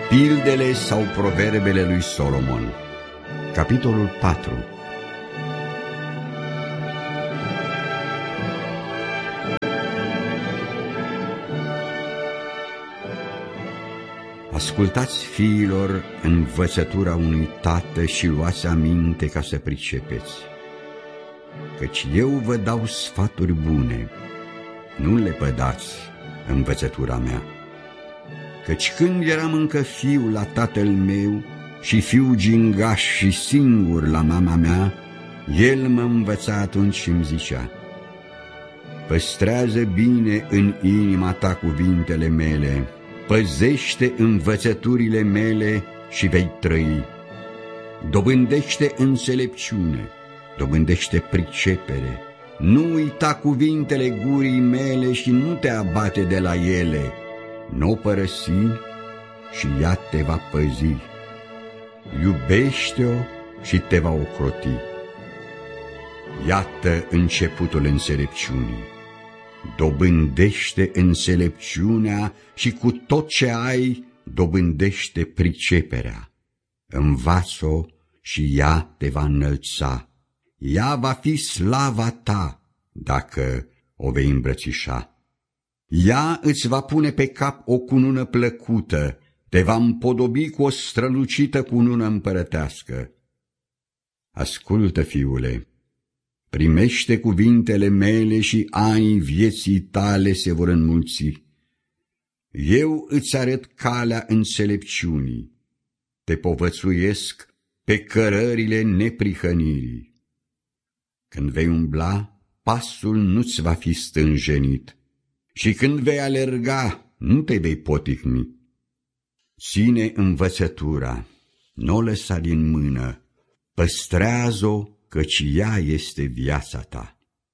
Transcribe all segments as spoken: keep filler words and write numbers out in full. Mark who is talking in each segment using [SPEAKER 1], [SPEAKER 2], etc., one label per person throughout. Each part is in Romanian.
[SPEAKER 1] Pildele sau proverbele lui Solomon. Capitolul patru. Ascultați, fiilor, învățătura unui tată și luați aminte ca să pricepeți. Căci eu vă dau sfaturi bune, nu le pădați învățătura mea. Căci când eram încă fiu la tatăl meu și fiu gingaș și singur la mama mea, el mă învăța atunci și îmi zicea: păstrează bine în inima ta cuvintele mele, păzește învățăturile mele și vei trăi. Dobândește înțelepciune, dobândește pricepere, nu uita cuvintele gurii mele și nu te abate de la ele. Nu o părăsi și ea te va păzi. Iubește-o și te va ocroti. Iată începutul înțelepciunii. Dobândește înțelepciunea și cu tot ce ai dobândește priceperea. Învață-o și ea te va înălța. Ea va fi slava ta dacă o vei îmbrățișa. Ea îți va pune pe cap o cunună plăcută, te va împodobi cu o strălucită cunună împărătească. Ascultă, fiule, primește cuvintele mele și anii vieții tale se vor înmulți. Eu îți arăt calea înțelepciunii, te povățuiesc pe cărările neprihănirii. Când vei umbla, pasul nu-ți va fi stânjenit, și când vei alerga, nu te vei poticni. Ține învățătura, nu o lăsa din mână, păstrează-o, căci ea este viața ta.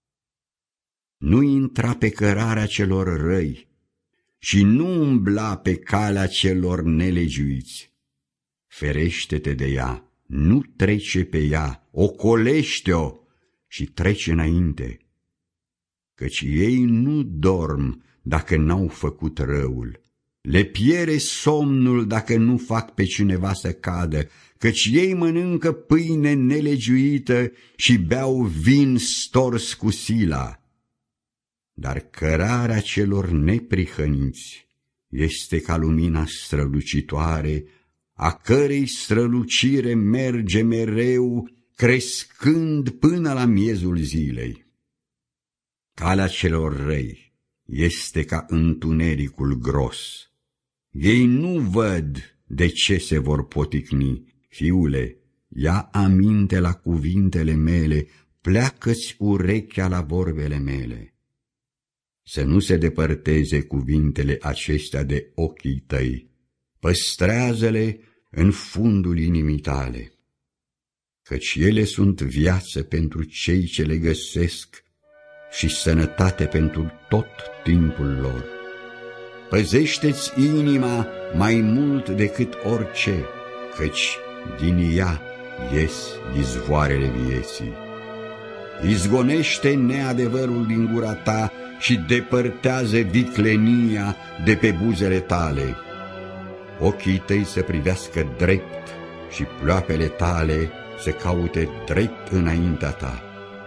[SPEAKER 1] Nu intra pe cărarea celor răi și nu umbla pe calea celor nelegiuiți. Ferește-te de ea, nu trece pe ea, ocolește-o și trece înainte. Căci ei nu dorm dacă n-au făcut răul, le piere somnul dacă nu fac pe cineva să cadă, căci ei mănâncă pâine nelegiuită și beau vin stors cu sila. Dar cărarea celor neprihăniți este ca lumina strălucitoare, a cărei strălucire merge mereu, crescând până la miezul zilei. Calea celor răi este ca întunericul gros. Ei nu văd de ce se vor poticni. Fiule, ia aminte la cuvintele mele, pleacă-ți urechea la vorbele mele. Să nu se depărteze cuvintele acestea de ochii tăi, păstrează-le în fundul inimii tale, căci ele sunt viață pentru cei ce le găsesc și sănătate pentru tot timpul lor. Păzește-ți inima mai mult decât orice, căci din ea ies izvoarele vieții. Izgonește neadevărul din gura ta și depărtează viclenia de pe buzele tale. Ochii tăi să privească drept și ploapele tale să caute drept înaintea ta.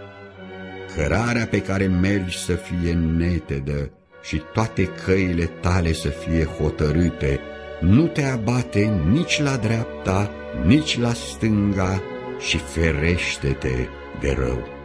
[SPEAKER 1] Cărarea pe care mergi să fie netedă și toate căile tale să fie hotărâte, nu te abate nici la dreapta, nici la stânga și ferește-te de rău.